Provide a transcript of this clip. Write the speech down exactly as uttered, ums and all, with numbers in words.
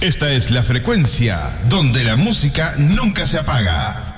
Esta es la frecuencia donde la música nunca se apaga.